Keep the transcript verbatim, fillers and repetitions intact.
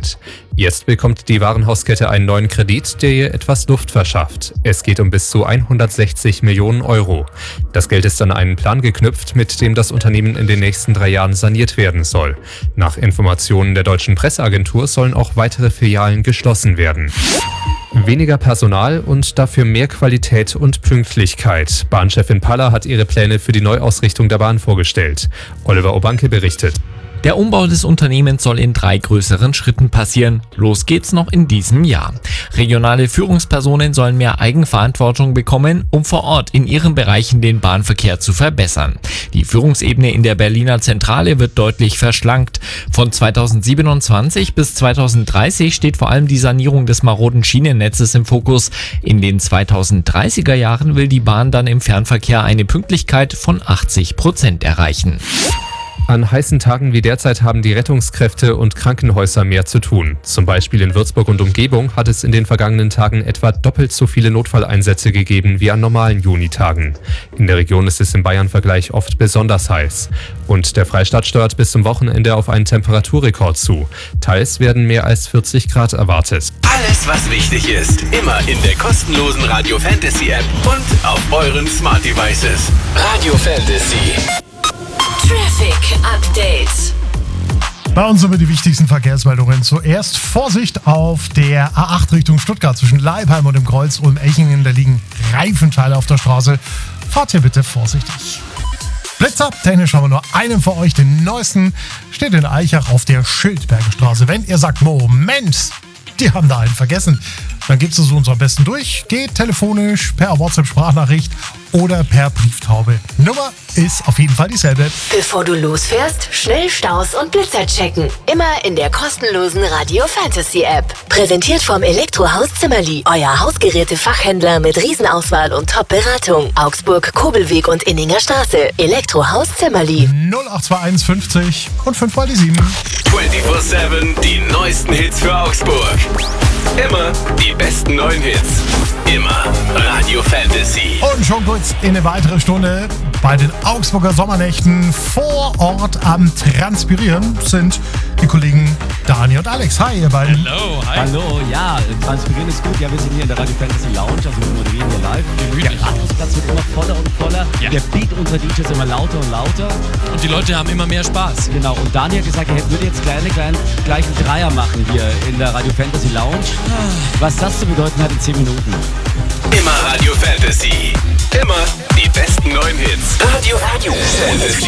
sind. Jetzt bekommt die Warenhauskette einen neuen Kredit, der ihr etwas Luft verschafft. Es geht um bis zu hundertsechzig Millionen Euro. Das Geld ist an einen Plan geknüpft, mit dem das Unternehmen in den nächsten drei Jahren saniert werden soll. Nach Informationen der deutschen Presseagentur sollen auch weitere Filialen geschlossen werden. Weniger Personal und dafür mehr Qualität und Pünktlichkeit. Bahnchefin Paller hat ihre Pläne für die Neuausrichtung der Bahn vorgestellt. Oliver Obanke berichtet. Der Umbau des Unternehmens soll in drei größeren Schritten passieren. Los geht's noch in diesem Jahr. Regionale Führungspersonen sollen mehr Eigenverantwortung bekommen, um vor Ort in ihren Bereichen den Bahnverkehr zu verbessern. Die Führungsebene in der Berliner Zentrale wird deutlich verschlankt. Von zweitausendsiebenundzwanzig bis zweitausenddreißig steht vor allem die Sanierung des maroden Schienennetzes im Fokus. In den zweitausenddreißiger Jahren will die Bahn dann im Fernverkehr eine Pünktlichkeit von achtzig Prozent erreichen. An heißen Tagen wie derzeit haben die Rettungskräfte und Krankenhäuser mehr zu tun. Zum Beispiel in Würzburg und Umgebung hat es in den vergangenen Tagen etwa doppelt so viele Notfalleinsätze gegeben wie an normalen Junitagen. In der Region ist es im Bayern-Vergleich oft besonders heiß. Und der Freistaat steuert bis zum Wochenende auf einen Temperaturrekord zu. Teils werden mehr als vierzig Grad erwartet. Alles, was wichtig ist, immer in der kostenlosen Radio Fantasy App und auf euren Smart Devices. Radio Fantasy. Traffic Update. Bei uns sind die wichtigsten Verkehrsmeldungen. Zuerst Vorsicht auf der A acht Richtung Stuttgart zwischen Leipheim und dem Kreuz Ulm-Echingen. Da liegen Reifenteile auf der Straße. Fahrt hier bitte vorsichtig. Blitzer, technisch haben wir nur einen für euch. Den neuesten steht in Eichach auf der Schildberger Straße. Wenn ihr sagt, Moment, die haben da einen vergessen, dann gebt es uns am besten durch. Geht telefonisch, per WhatsApp-Sprachnachricht oder per Brieftaube. Nummer ist auf jeden Fall dieselbe. Bevor du losfährst, schnell Staus und Blitzer checken. Immer in der kostenlosen Radio Fantasy App. Präsentiert vom Elektrohaus Zimmerli. Euer Hausgeräte-Fachhändler mit Riesenauswahl und Top-Beratung. Augsburg, Kobelweg und Inninger Straße. Elektrohaus Zimmerli. null acht zwei eins fünfzig und fünf mal die sieben. vierundzwanzig sieben, die neuesten Hits für Augsburg. Immer die besten neuen Hits. Immer Radio Fantasy. Und schon kurz in eine weitere Stunde bei den Augsburger Sommernächten vor Ort am Transpirieren sind die Kollegen Dani und Alex. Hi, ihr beiden. Hallo, hi. Hallo, ja, Transpirieren ist gut. Ja, wir sind hier in der Radio Fantasy Lounge, also wir moderieren hier live. Gemütlich. Der Rathausplatz wird immer voller und voller. Ja. Der Beat unserer D Js immer lauter und lauter. Und die Leute haben immer mehr Spaß. Genau, und Dani hat gesagt, er würde jetzt kleine, kleine, gleich einen Dreier machen hier in der Radio Fantasy Lounge. Was das zu bedeuten hat in zehn Minuten. Immer Radio Fantasy. Immer die besten neuen Hits. Radio Radio Fantasy.